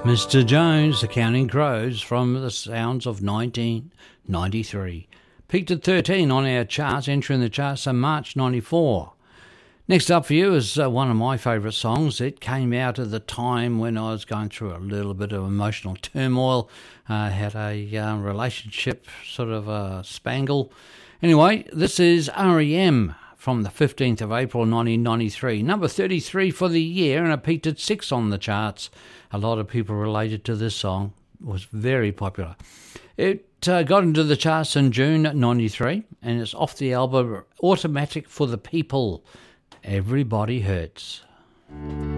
Mr. Jones, The Counting Crows, from the sounds of 1993. Peaked at 13 on our charts, entering the charts in March 94. Next up for you is one of my favourite songs. It came out at the time when I was going through a little bit of emotional turmoil. Had a relationship sort of spangle. Anyway, this is R.E.M. from the 15th of April 1993. Number 33 for the year, and it peaked at 6 on the charts. A lot of people related to this song. It was very popular. It got into the charts in June 93, and it's off the album Automatic for the People. Everybody Hurts.